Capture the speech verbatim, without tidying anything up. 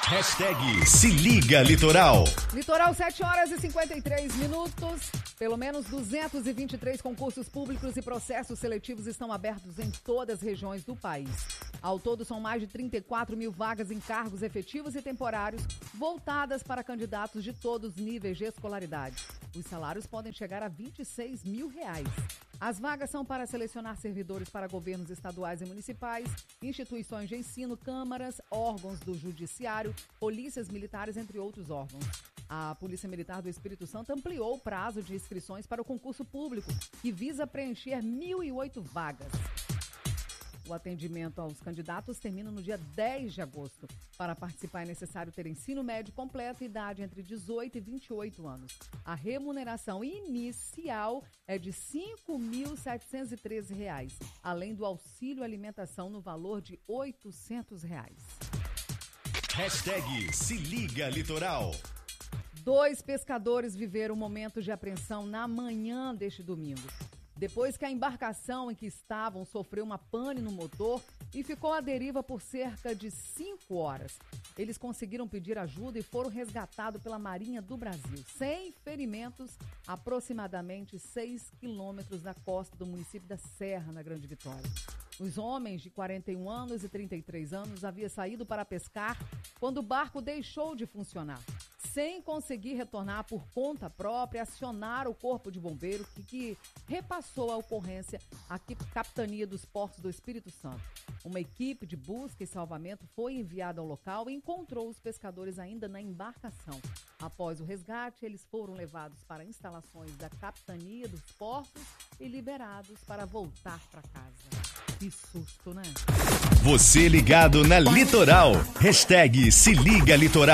Hashtag Se Liga Litoral. Litoral, sete horas e cinquenta e três minutos. Pelo menos duzentos e vinte e três concursos públicos e processos seletivos estão abertos em todas as regiões do país. Ao todo, são mais de trinta e quatro mil vagas em cargos efetivos e temporários, voltadas para candidatos de todos os níveis de escolaridade. Os salários podem chegar a vinte e seis mil reais. As vagas são para selecionar servidores para governos estaduais e municipais, instituições de ensino, câmaras, órgãos do judiciário, polícias militares, entre outros órgãos. A Polícia Militar do Espírito Santo ampliou o prazo de inscrições para o concurso público, que visa preencher mil e oito vagas. O atendimento aos candidatos termina no dia dez de agosto. Para participar é necessário ter ensino médio completo e idade entre dezoito e vinte e oito anos. A remuneração inicial é de cinco mil setecentos e treze reais, além do auxílio alimentação no valor de oitocentos reais. Hashtag Se Liga Litoral. Dois pescadores viveram um momento de apreensão na manhã deste domingo. Depois que a embarcação em que estavam sofreu uma pane no motor e ficou à deriva por cerca de cinco horas. Eles conseguiram pedir ajuda e foram resgatados pela Marinha do Brasil, sem ferimentos, aproximadamente seis quilômetros da costa do município da Serra, na Grande Vitória. Os homens de quarenta e um anos e trinta e três anos haviam saído para pescar quando o barco deixou de funcionar. Sem conseguir retornar por conta própria, acionaram o Corpo de Bombeiros, que, que repassou a ocorrência à Capitania dos Portos do Espírito Santo. Uma equipe de busca e salvamento foi enviada ao local e encontrou os pescadores ainda na embarcação. Após o resgate, eles foram levados para instalações da Capitania dos Portos e liberados para voltar para casa. Que susto, né? Você ligado na Litoral. Hashtag Se Liga Litoral.